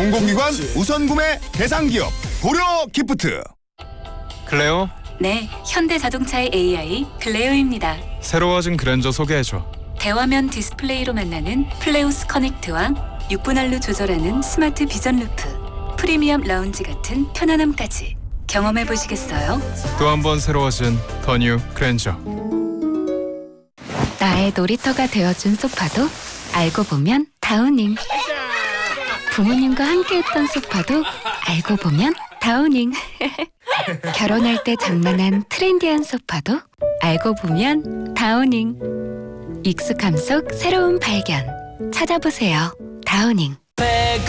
공공기관 우선 구매 대상 기업 고려 기프트. 클레오? 네, 현대자동차의 AI 클레오입니다. 새로워진 그랜저 소개해줘. 대화면 디스플레이로 만나는 플레우스 커넥트와 6분할로 조절하는 스마트 비전 루프, 프리미엄 라운지 같은 편안함까지 경험해 보시겠어요? 또 한 번 새로워진 더 뉴 그랜저. 나의 놀이터가 되어준 소파도 알고 보면 다우닝. 부모님과 함께했던 소파도 알고 보면 다우닝. 결혼할 때 장만한 트렌디한 소파도 알고 보면 다우닝. 익숙함 속 새로운 발견. 찾아보세요. 다우닝.